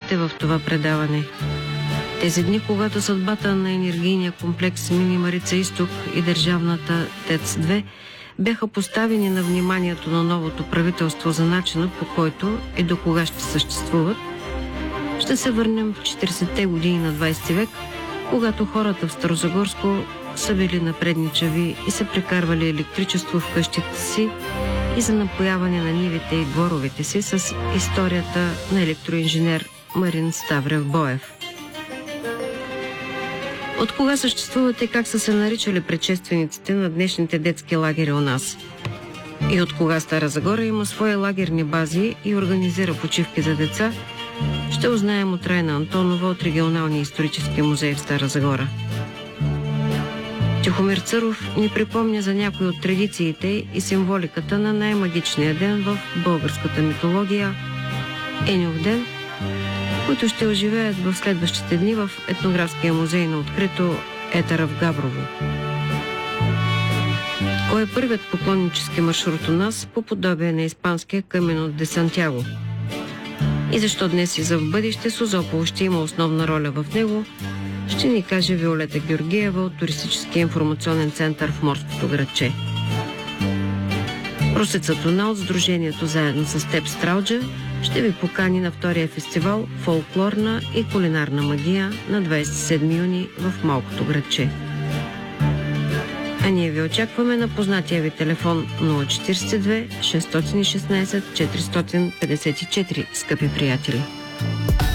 гостите в това предаване. Тези дни, когато съдбата на енергийния комплекс Мини Марица Изток и държавната ТЕЦ-2 бяха поставени на вниманието на новото правителство за начина, по който и до кога ще съществуват, ще се върнем в 40-те години на 20 век, когато хората в Старозагорско са били напредничави и са прекарвали електричество в къщите си и за напояване на нивите и дворовете си с историята на електроинженер Марин Ставрев Боев. От кога съществуват и как са се наричали предшествениците на днешните детски лагери у нас? И от кога Стара Загора има свои лагерни бази и организира почивки за деца, ще узнаем от Райна Антонова от Регионалния исторически музей в Стара Загора. Тихомир Църов ни припомня за някои от традициите и символиката на най-магичния ден в българската митология – Еньов ден, които ще оживеят в следващите дни в етнографския музей на открито Етъра в Габрово. Кой е първият поклоннически маршрут у нас по подобие на испанския Камино де Сантяго? И защо днес и за в бъдеще Созопол ще има основна роля в него, ще ни каже Виолета Георгиева от Туристическия информационен център в морското градче. Русеца Тона от Сдружението Заедно с теб Стралджа ще ви покани на втория фестивал Фолклорна и кулинарна магия на 27 юни в малкото градче. А ние ви очакваме на познатия ви телефон 042 616 454, скъпи приятели.